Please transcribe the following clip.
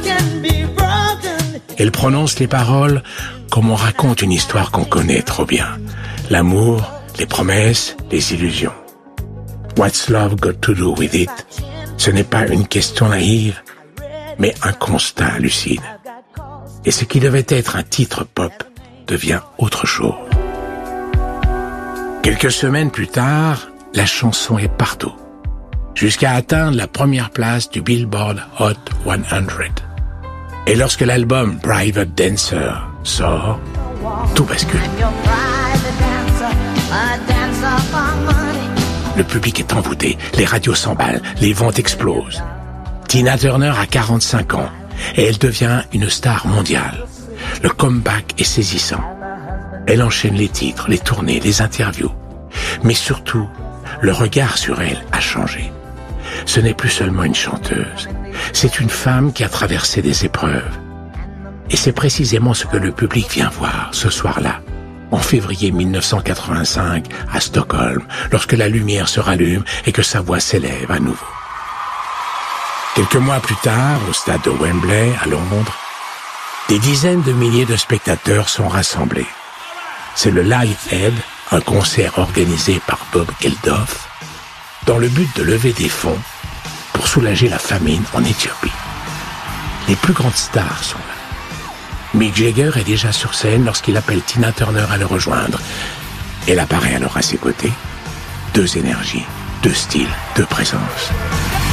Elle prononce les paroles comme on raconte une histoire qu'on connaît trop bien. L'amour, les promesses, les illusions. What's love got to do with it? Ce n'est pas une question naïve, mais un constat lucide. Et ce qui devait être un titre pop devient autre chose. Quelques semaines plus tard, la chanson est partout, jusqu'à atteindre la première place du Billboard Hot 100. Et lorsque l'album Private Dancer sort, tout bascule. Le public est envoûté, les radios s'emballent, les ventes explosent. Tina Turner a 45 ans et elle devient une star mondiale. Le comeback est saisissant. Elle enchaîne les titres, les tournées, les interviews. Mais surtout, le regard sur elle a changé. Ce n'est plus seulement une chanteuse, c'est une femme qui a traversé des épreuves. Et c'est précisément ce que le public vient voir ce soir-là, en février 1985, à Stockholm, lorsque la lumière se rallume et que sa voix s'élève à nouveau. Quelques mois plus tard, au stade de Wembley, à Londres, des dizaines de milliers de spectateurs sont rassemblés. C'est le Live Aid, un concert organisé par Bob Geldof, dans le but de lever des fonds pour soulager la famine en Éthiopie. Les plus grandes stars sont là. Mick Jagger est déjà sur scène lorsqu'il appelle Tina Turner à le rejoindre. Elle apparaît alors à ses côtés. Deux énergies, deux styles, deux présences.